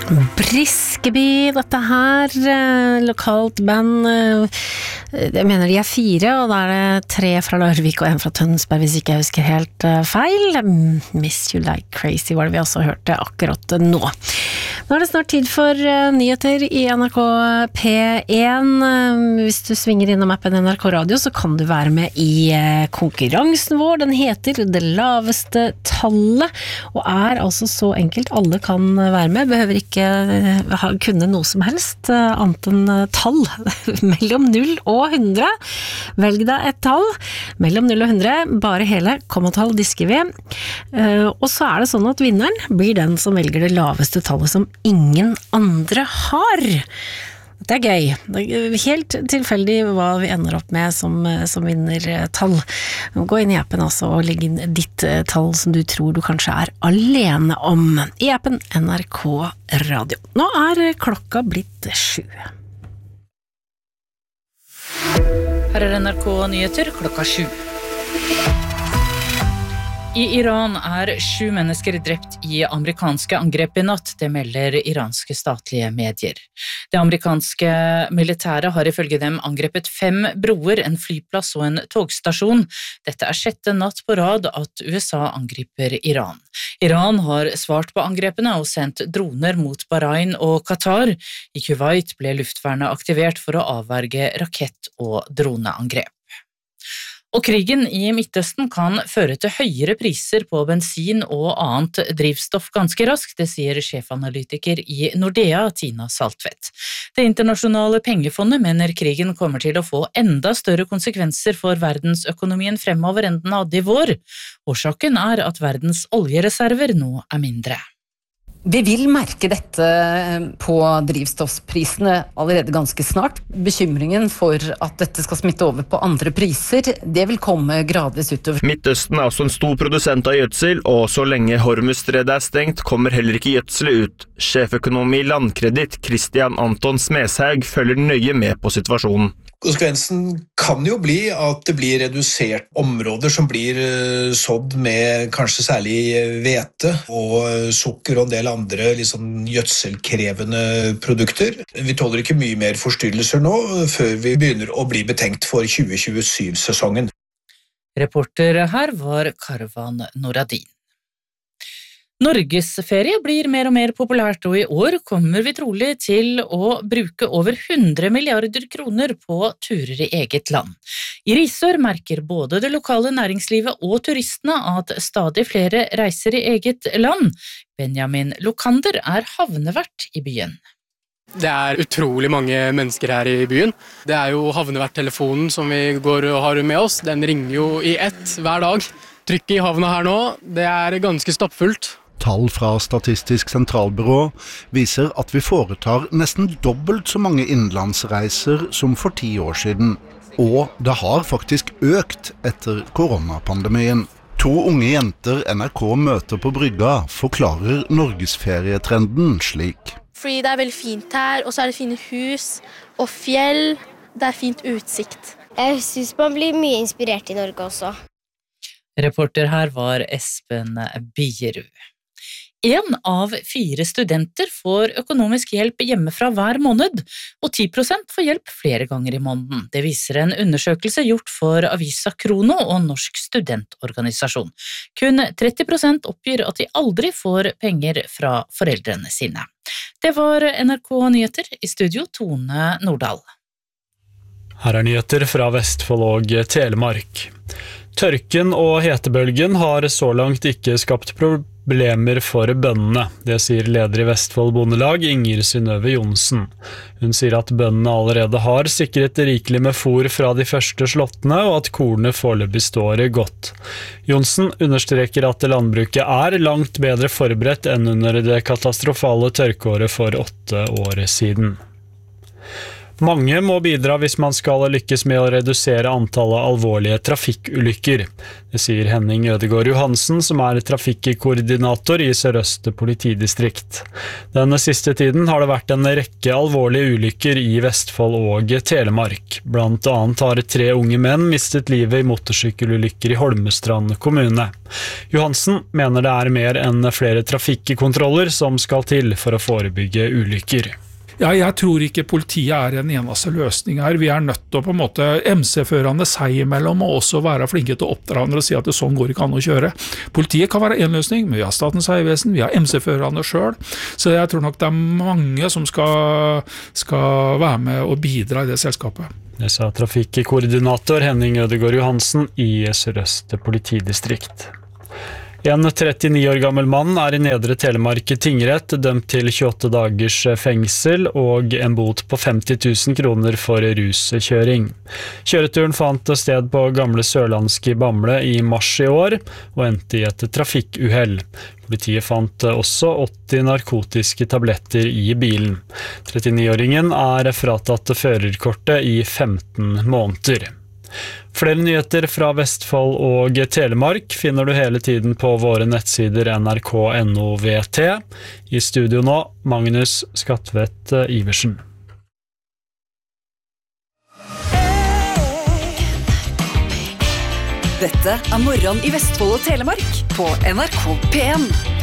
Briskeby, dette her, lokalt band, jeg mener de 4, og da det 3 fra Larvik og 1 fra Tønsberg, hvis ikke jeg husker helt feil. Miss You Like Crazy var det vi også hørte akkurat nå. Nå det snart tid for nyheter i NRK P1. Hvis du svinger innom appen NRK Radio, så kan du være med i konkurransen vår. Den heter Det laveste tallet, og altså så enkelt. Alle kan være med, behøver ikke kunne noe som helst annet enn tall mellom 0 og 100. Velg deg et tall mellom 0 og 100, bare hele kommatall disker vi. Og så det sånn at vinneren blir den som velger det laveste tallet som ingen andre har. Det gøy. Det helt tilfeldig hva vi ender opp med som vinnertall. Gå inn i appen altså og legg inn ditt tall som du tror du kanskje alene om. I appen NRK Radio. Nå klokka blitt 7. Her NRK Nyheter klokka 7. I Iran 7 mennesker drept i amerikanske angrep i natt, det melder iranske statlige medier. Det amerikanske militæret har ifølge dem angrepet 5 broer, en flyplass og en togstasjon. Dette 6. natt på rad at USA angriper Iran. Iran har svart på angrepene og sendt droner mot Bahrain og Qatar. I Kuwait ble luftvernet aktivert for å avverge rakett- og droneangrep. Og krigen i Midtøsten kan føre til høyere priser på bensin og annet drivstoff ganske raskt, det sier sjefanalytiker i Nordea, Tina Saltvedt. Det internasjonale pengefondet mener krigen kommer til å få enda større konsekvenser for verdensøkonomien fremover enn den hadde i vår. Årsaken at verdens oljereserver nå mindre. Vi vil merke dette på drivstoffprisene allerede ganske snart. Bekymringen for at dette skal smitte over på andre priser, det vil komme gradvis utover. Midtøsten også en stor produsent av gjødsel, og så lenge Hormuzstredet stengt, kommer heller ikke gjødselet ut. Sjeføkonom i Landkreditt, Christian Anton Smeshaug, følger nøye med på situasjonen. Konsekvensen kan jo bli at det blir redusert områder som blir sådd med kanskje særlig hvete og sukker og en del andre liksom gjødselkrevende produkter. Vi tåler ikke mye mer forstyrrelser nå før vi begynner å bli betenkt for 2027-sesongen. Reporter her var Karvan Noradin. Norgesferie blir mer og mer populært, og i år kommer vi trolig til å bruke over 100 milliarder kroner på turer i eget land. I Risør merker både det lokale næringslivet og turistene at stadig flere reiser i eget land. Benjamin Lokander havnevert i byen. Det utrolig mange mennesker her i byen. Det jo havneverttelefonen som vi går og har med oss. Den ringer jo i ett hver dag. Trykket i havna her nå, det ganske stappfullt. Tall fra Statistisk sentralbyrå viser at vi foretar nesten dobbelt så mange innenlandsreiser som for 10 år siden. Og det har faktisk økt etter koronapandemien. 2 unge jenter NRK møter på brygga forklarer norgesferietrenden slik. Fordi det veldig fint her, og så det fine hus og fjell. Det fint utsikt. Jeg synes man blir mye inspirert i Norge også. Reporter her var Espen Bierud. 1 av 4 studenter får økonomisk hjelp hjemmefra hver måned, og 10% får hjelp flere ganger i måneden. Det viser en undersøkelse gjort for Avisa Krono og Norsk studentorganisasjon. Kun 30% oppgir at de aldri får penger fra foreldrene sine. Det var NRK Nyheter, i studio Tone Nordahl. Her nyheter fra Vestfold og Telemark. Tørken og hetebølgen har så langt ikke skapt problemer for bøndene. Det sier leder i Vestfold Bondelag, Inger Synnøve Johnsen. Hun sier at bøndene allerede har sikret rikelig med fôr fra de første slottene, og at kornet foreløpig står godt. Johnsen understreker at landbruket langt bedre forberedt enn under det katastrofale tørkeåret for 8 år siden. Mange må bidra hvis man skal lykkes med å redusere antallet alvorlige trafikkulykker. Det sier Henning Ødegård Johansen, som trafikkoordinator i Sør-Øst politidistrikt. Den siste tiden har det vært en rekke alvorlige ulykker i Vestfold og Telemark. Blant annet har 3 unge menn mistet livet i motorsykkelulykker i Holmestrand kommune. Johansen mener det mer enn flere trafikkontroller som skal til for å forebygge ulykker. Ja, jeg tror ikke politiet en eneste løsning her. Vi nødt til å på en måte MC-førerne seg imellom og også være flinke til å oppdra andre og si at det sånn går ikke an å kjøre. Politiet kan være en løsning, men vi har Statens vegvesen, vi har MC-førerne selv, så jeg tror nok det mange som skal være med og bidra i det selskapet. Det sa trafikkoordinator Henning Ødegård Johansen i Sør-Øst politidistrikt. En 39 år gammel mann i Nedre Telemark tingrett dømt til 28 dagers fengsel og en bot på 50 000 kroner for ruskjøring. Kjøreturen fant sted på Gamle Sørlandske i Bamble i mars i år og endte i et trafikkuhell. Politiet fant også 80 narkotiske tabletter i bilen. 39-åringen fratatt førerkortet i 15 måneder. Flere nyheter fra Vestfold og Telemark finner du hele tiden på våre nettsider nrk.no VT. I studio nå, Magnus Skatvedt Iversen. Dette morgen i Vestfold og Telemark på NRK P1.